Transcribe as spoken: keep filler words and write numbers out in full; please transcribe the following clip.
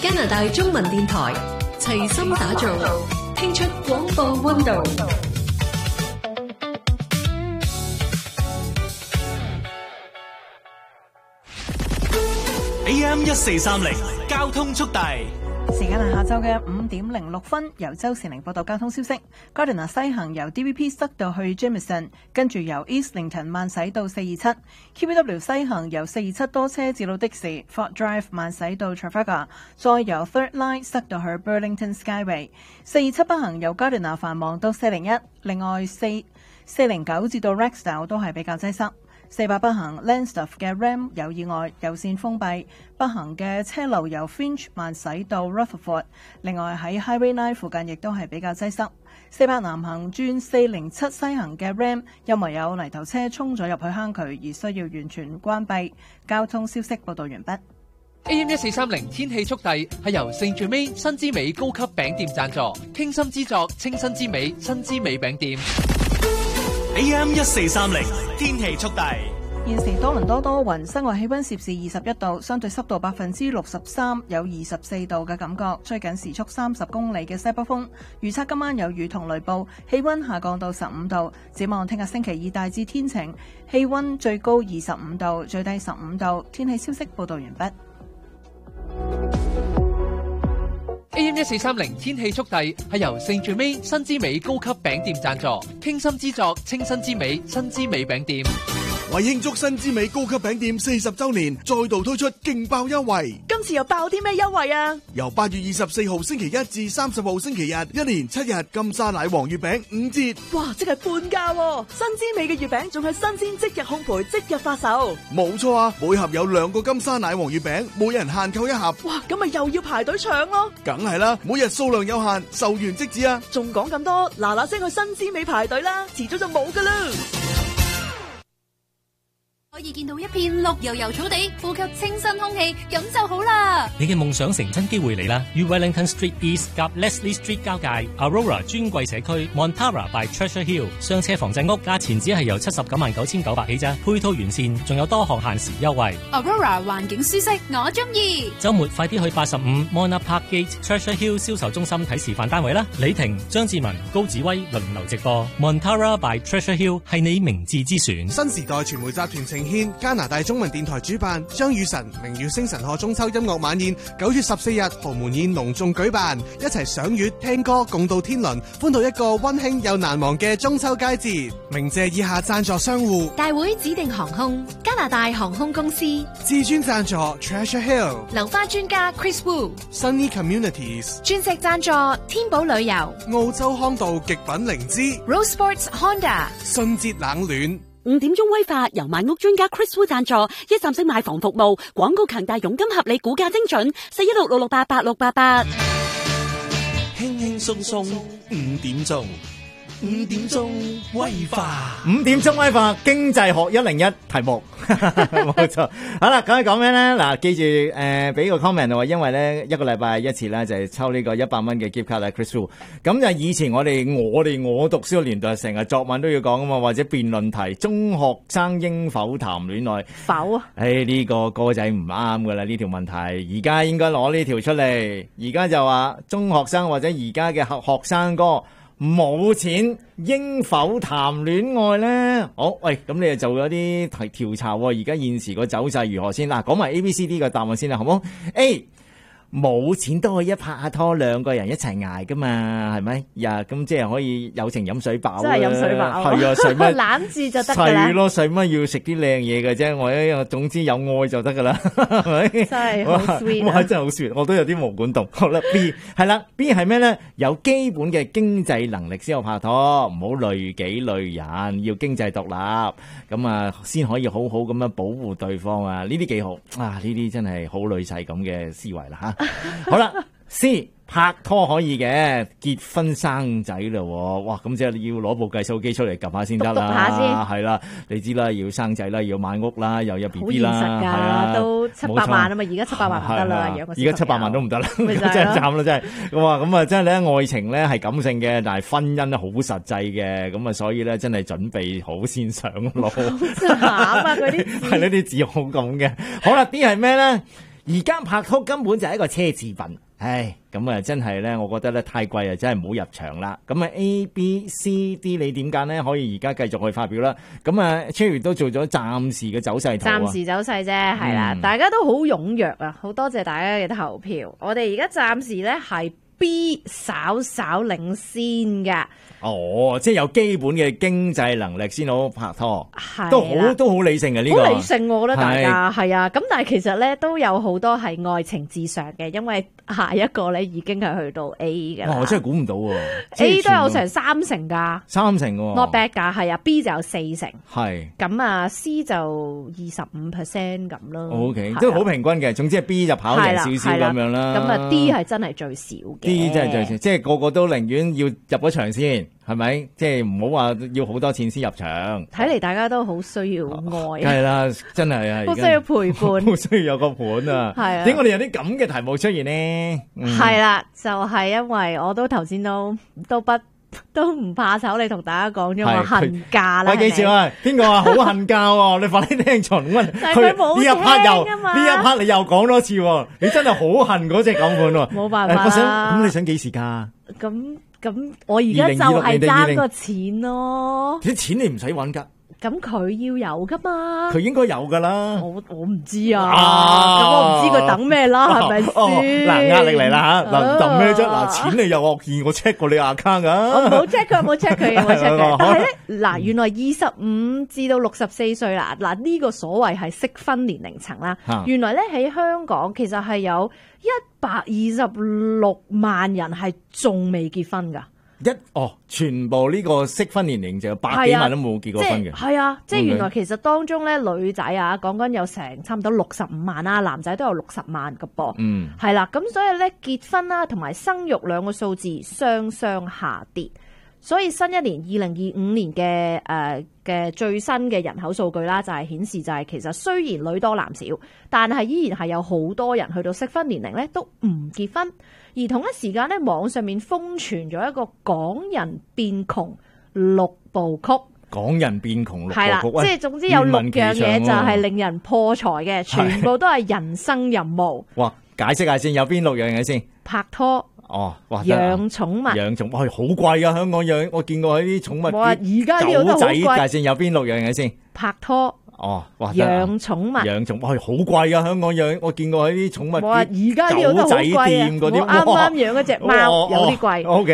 加拿大中文電台齊心打造，拼出廣播溫度。 A M 一四三零交通速遞。 時間係下晝嘅五點零六分，由周善玲報道交通消息。Gardiner 西行由 D V P 塞到去 Jameson， 跟住由 Islington 慢駛到四二七。Q B W 西行由四二七多車至到的士 Fort Drive 慢駛到 Trafalgar， 再由 Third Line 塞到去 Burlington Skyway。四二七北行由 Gardiner 繁忙到四零一，另外四四零九至到 Rexdale 都係比較擠塞。四百北行 Leinster 嘅 Ram 有意外，右線封閉，北行嘅車流由 Finch 慢駛到 Rutherford。另外喺 Highway nine 附近亦都係比較擠塞。四百南行轉四零七西行嘅 Ram 因為有泥頭車衝咗入去坑渠而需要完全關閉。交通消息報道完畢。 A M 一四三零天氣速遞係由聖最美新之美高級餅店贊助，傾心之作清新之美新之美餅店。 A M 一四三零天氣速遞。 現時多倫多多雲，室外氣溫攝氏二十一度，相對濕度百分之六十三，有二十四度嘅感覺，吹緊時速三十公里嘅西北風。預測今晚有雨同雷暴，氣溫下降到十五度。展望聽日星期二大致天晴，氣溫最高二十五度，最低十五度。天氣消息報道完畢。 A M 一四三零天氣速遞係由聖最美新之美高級餅店贊助，傾心之作清新之美新之美餅店。 為慶祝新之美高級餅店四十周年，再度推出勁爆優惠。 今次又爆啲咩優惠啊？ 由八月二十四號星期一至三十號星期日，一連七日金沙奶黃月餅五折。 哇，即係半價喎！新之美嘅月餅仲係新鮮即日烘焙即日發售。 冇錯啊，每盒有兩個金沙奶黃月餅，每人限購一盒。 哇，咁咪又要排隊搶咯？ 梗係啦，每日數量有限，售完即止啊！ 仲講咁多，嗱嗱聲去新之美排隊啦，遲早就冇噶啦。 可以見到一片綠油油草地，呼吸清新空氣，咁就好啦。 你嘅夢想成真機會嚟啦！於 Wellington Street East 及 Leslie Street 交界 Aurora 專櫃社區 Montara by Treasure Hill 雙車房仔屋，價錢只係由七十九萬九千九百起咋，配套完善，仲有多項限時優惠。 Aurora 環境舒適，我中意。 週末快啲去八十五 Mona Park Gate Treasure Hill 銷售中心睇示範單位啦！李婷、張志文、高子威輪流直播 Montara by Treasure Hill 係你明智之選。 新時代傳媒集團呈獻加拿大中文電台主辦張雨晨明月星辰賀中秋音樂晚宴，九月十四日豪門宴隆重舉辦，一齊賞月聽歌共度天倫，歡度一個溫馨又難忘嘅中秋佳節。鳴謝以下贊助商戶： 大會指定航空、加拿大航空公司、 至尊贊助 Treasure Hill、 流花專家 Chris Wu、 Sunny Communities、 鑽石贊助天寶旅遊、 澳洲康道極品靈芝、 Rose Sports Honda、 迅捷冷暖。 五點鐘威化由買屋專家 Chris Wu 贊助，一站式買房服務，廣告強大，佣金合理，估價精準，四一六六六八八六八八。 輕輕鬆鬆五點鐘，五點鐘威化， 五點鐘威化經濟學一零一題目，冇錯。好啦，咁講咩咧？嗱，記住誒，俾、呃、個 comment 話，因為咧一個禮拜一次咧，就係、是、抽呢個一百蚊嘅 gift card 啦 ，Chris Wu。咁就以前我哋我哋我讀書嘅年代，成日作文都要講啊嘛，或者辯論題，中學生應否談戀愛？ 否啊！ 誒、哎，呢、這個歌仔唔啱噶啦，呢條問題，而家應該攞呢條出嚟。而家就話中學生或者而家嘅學學生哥。冇錢應否談戀愛呢？好，喂，咁你就做咗啲調查喎。而家現時個走勢如何先？嗱，講埋 A、B、C、D 嘅答案先啦，好唔好 ？A 冇錢都可以一拍下拖，兩個人一齊捱噶嘛，係咪？呀，咁即係可以友情飲水飽，真係飲水飽，係啊，使乜攬住就得㗎啦？ 係咯，使乜要食啲靚嘢嘅啫？我一總之有愛就得噶啦，係咪？真係好 sweet，哇，真係好 sweet，我都有啲毛管動。好啦 ，B 係啦 ，B 係咩咧？有基本嘅經濟能力先有拍拖，唔好累己累人，要經濟獨立，咁啊先可以好好咁樣保護對方啊！呢啲幾好啊！呢啲真係好女婿咁嘅思維啦吓。好啦 ，C 拍拖可以嘅，結婚生仔咯，哇！咁即係要攞部計數機出嚟撳下先得啦，係啦，你知啦，要生仔啦，要買屋啦，又有 B B 啦，係啊， 都七百萬啊嘛，而家七百萬唔得啦，養個而家七百萬都唔得啦，真係慘啦，真係咁啊！咁啊，真係咧，愛情咧係感性嘅，但係婚姻咧好實際嘅，咁啊，所以咧真係準備好先上路。好慘啊！嗰啲係呢啲字好咁嘅。好啦，D 係咩咧？ 而家拍拖根本就係一個奢侈品。唉，咁啊真係咧，我覺得咧太貴啊，真係唔好入場啦。咁啊 A、B、C、D 你點揀咧？可以而家繼續去發表啦。咁啊 Cherry 都做咗暫時嘅走勢圖啊。 暫時走勢啫，係啦、嗯，大家都好踴躍啊，好多謝大家嘅投票。我哋而家暫時咧係 B 稍稍領先嘅。 哦，即係有基本嘅經濟能力先好拍拖，都好都好理性嘅呢、這個。 好理性，我覺得大家係啊。咁但係其實咧都有好多係愛情至上嘅，因為下一個咧已經係去到 A 嘅。 哇！我真係估唔到喎 ，A 都有成三成㗎， 三成喎 ，not bad 㗎，係啊。B 就有四成， 係咁啊 C 就二十五 percent 咁咯。 O K， 都好平均嘅。總之係 B 就跑贏少少咁樣啦。 咁啊 D 係真係最少嘅。 D 真係最少，即係個個都寧願要入咗場先。係咪？即係唔好話要好多錢先入場。 睇嚟大家都好需要愛。 係啦，真係啊， 好需要陪伴， 好需要有個伴啊。係啊。點解我哋有啲咁嘅題目出現呢？ 係啦，就係因為我都頭先都都不都唔怕醜，你同大家講咗我恨嫁啦。 喂，幾少啊？邊個話好恨嫁喎？你快啲聽重溫。 但係佢冇聽啊嘛。 呢一 part 你又講多次喎，你真係好恨嗰隻咁款喎。 冇辦法啦。 咁你想幾時嫁？ 咁。咁我而家就係爭個錢咯， 啲錢你唔使揾噶， 咁佢要有噶嘛， 佢應該有噶啦， 我我唔知啊，咁、啊、我唔知佢等咩啦，係咪先？嗱，壓力嚟啦吓，嗱等咩啫？嗱，錢你又惡意，我 check 過你 account 噶， 我冇 check 佢，冇 check 佢，冇 check 佢。但係咧，嗱，原來二十五至到六十四歲啦，嗱呢個所謂係適婚年齡層啦，原來咧喺香港其實係有一百二十六萬人係仲未結婚噶。 一哦，全部呢個適婚年齡就有百幾萬都冇結過婚嘅。 係啊，即係原來其實當中咧女仔啊，講緊有成差唔多六十五萬啦，男仔都有六十萬噶噃。嗯，係啦，咁所以咧結婚啦同埋生育兩個數字雙雙下跌。所以新一年二零二五年嘅誒嘅最新嘅人口數據啦，就係顯示就係其實雖然女多男少，但係依然係有好多人去到適婚年齡咧都唔結婚。而同一時間咧，網上面瘋傳咗一個港人變窮六部曲。 港人變窮六部曲， 係啦，即係總之有六樣嘢就係令人破財嘅，全部都係人生任務。 哇！解釋下先，有邊六樣嘢先？ 拍拖。 哦，哇！ 養寵物， 養寵物係好貴啊！香港養，我見過喺啲寵物。 哇！而家呢度都好貴。 狗仔，介紹有邊六樣嘢先？ 拍拖。 哦，哇！ 養寵物， 養寵物係好貴啊！香港養，我見過喺啲寵物。 哇！而家呢度都好貴啊！我啱啱養一隻貓，有啲貴。 O K。